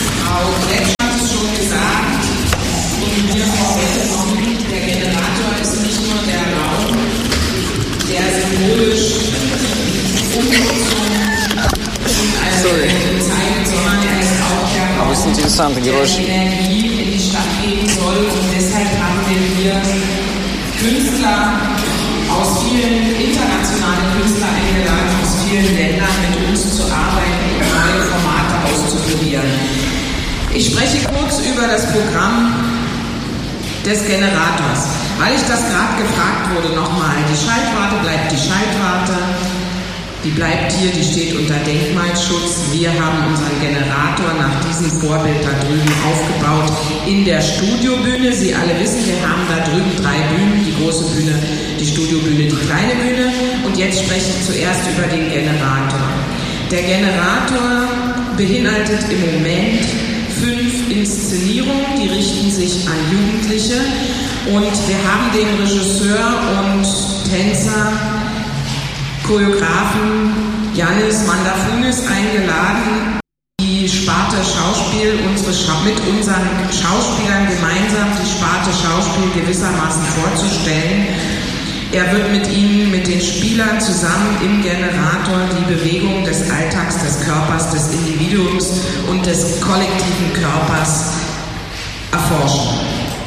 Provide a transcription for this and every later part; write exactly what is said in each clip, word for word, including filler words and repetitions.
Frau Kretsch hat es schon gesagt und wir vorweggenommen, der Generator ist nicht nur der Raum, der symbolisch Umnutzung und eine zeigt, sondern er ist auch der Raum, der Energie in die Stadt geben soll. Und deshalb haben wir hier Künstler aus vielen internationalen Künstlern eingeladen, aus vielen Ländern mit uns zu arbeiten und neue Formate auszuprobieren. Ich spreche kurz über das Programm des Generators, weil ich das gerade gefragt wurde nochmal. Die Schaltwarte bleibt die Schaltwarte, die bleibt hier, die steht unter Denkmalschutz. Wir haben unseren Generator nach diesem Vorbild da drüben aufgebaut in der Studiobühne. Sie alle wissen, wir haben da drüben drei Bühnen, die große Bühne, die Studiobühne, die kleine Bühne. Und jetzt spreche ich zuerst über den Generator. Der Generator beinhaltet im Moment fünf Inszenierungen, die richten sich an Jugendliche. Und wir haben den Regisseur und Tänzer, Choreografen Yannis Mandafunis eingeladen, die Sparte Schauspiel unsere Scha- mit unseren Schauspielern gemeinsam die Sparte Schauspiel gewissermaßen vorzustellen. Er wird mit ihnen, mit den Spielern zusammen im Generator die Bewegung des Alltags, des Körpers, des Individuums und des kollektiven Körpers erforschen.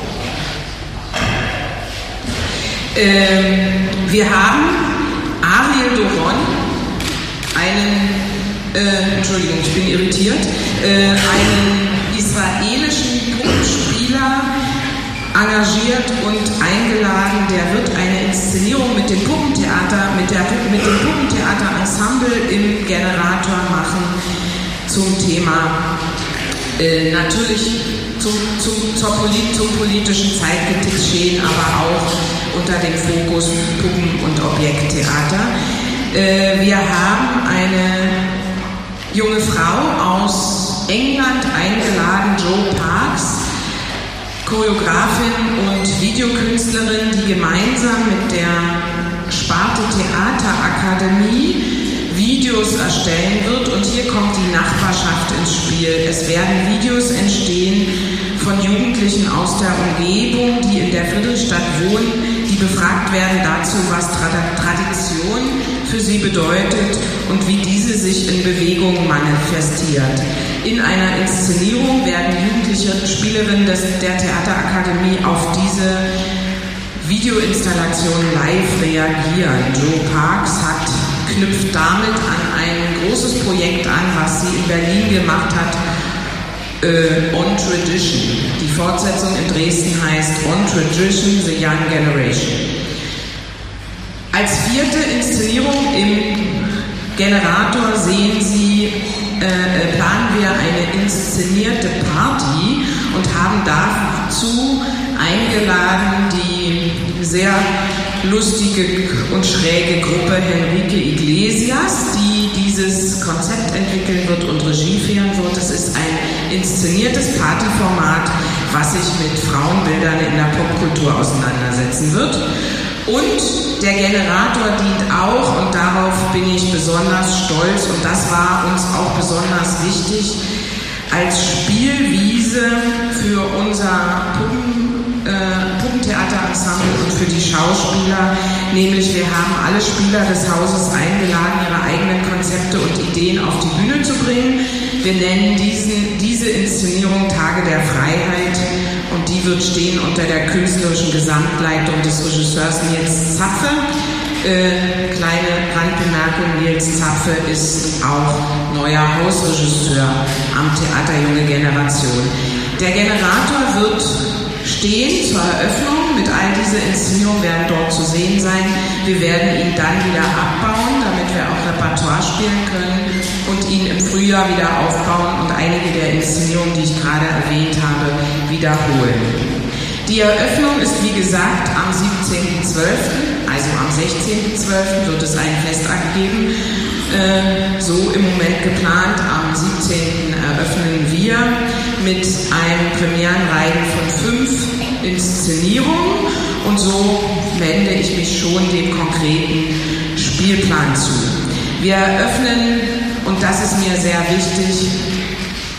Ähm, wir haben Ariel Doron, einen, äh, Entschuldigung, ich bin irritiert, äh, einen israelischen Puppenspieler engagiert und eingeladen. Der wird eine Inszenierung mit dem Puppentheater, mit, der, mit dem Puppentheater-Ensemble im Generator machen zum Thema, äh, natürlich zum, zum, zur Polit, zum politischen Zeitgeschehen, aber auch unter dem Fokus Puppen- und Objekttheater. Äh, wir haben eine junge Frau aus England eingeladen, Jo Parks, Choreografin und Videokünstlerin, die gemeinsam mit der Sparte Theaterakademie Videos erstellen wird. Und hier kommt die Nachbarschaft ins Spiel. Es werden Videos entstehen von Jugendlichen aus der Umgebung, die in der Friedrichstadt wohnen, die befragt werden dazu, was Tra- Tradition für sie bedeutet und wie diese sich in Bewegung manifestiert. In einer Inszenierung werden jugendliche Spielerinnen des, der Theaterakademie auf diese Videoinstallation live reagieren. Jo Parks hat, knüpft damit an ein großes Projekt an, was sie in Berlin gemacht hat, äh, On Tradition. Die Fortsetzung in Dresden heißt On Tradition, The Young Generation. Als vierte Inszenierung im Generator sehen Sie, äh, planen wir eine inszenierte Party und haben dazu eingeladen die sehr lustige und schräge Gruppe Henrique Iglesias, die dieses Konzept entwickeln wird und Regie führen wird. Es ist ein inszeniertes Partyformat, was sich mit Frauenbildern in der Popkultur auseinandersetzen wird. Und der Generator dient auch, und darauf bin ich besonders stolz, und das war uns auch besonders wichtig, als Spielwiese für unser Puppen, äh, Puppentheaterensemble und für die Schauspieler. Nämlich wir haben alle Spieler des Hauses eingeladen, ihre eigenen Konzepte und Ideen auf die Bühne zu bringen. Wir nennen diesen, diese Inszenierung Tage der Freiheit, und die wird stehen unter der künstlerischen Gesamtleitung des Regisseurs Nils Zapfe. Äh, kleine Randbemerkung, Nils Zapfe ist auch neuer Hausregisseur am Theater Junge Generation. Der Generator wird stehen zur Eröffnung, mit all dieser Inszenierung werden dort zu sehen sein. Wir werden ihn dann wieder abbauen, damit wir auch Repertoire spielen können und ihn im Frühjahr wieder aufbauen und einige der Inszenierungen, die ich gerade erwähnt habe, wiederholen. Die Eröffnung ist wie gesagt am siebzehnten zwölften, also am sechzehnten zwölften wird es ein Festakt geben. Äh, so im Moment geplant, am siebzehnten eröffnen wir mit einem Premierenreigen von fünf Inszenierungen, und so wende ich mich schon dem konkreten Spielplan zu. Wir eröffnen, und das ist mir sehr wichtig,